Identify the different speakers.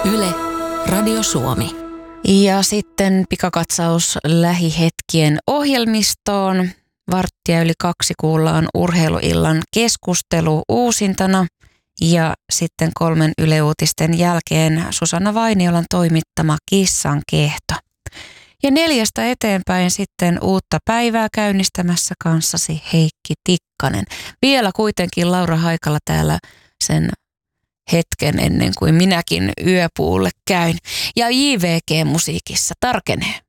Speaker 1: Yle, Radio Suomi.
Speaker 2: Ja sitten pikakatsaus lähihetkien ohjelmistoon. 1:15 kuullaan urheiluillan keskustelu uusintana. Ja sitten 3 Yle Uutisten jälkeen Susanna Vainiolan toimittama Kissan kehto. Ja 4 eteenpäin sitten uutta päivää käynnistämässä kanssasi Heikki Tikkanen. Vielä kuitenkin Laura Haikala täällä sen hetken ennen kuin minäkin yöpuulle käyn. Ja JVG-musiikissa tarkenee.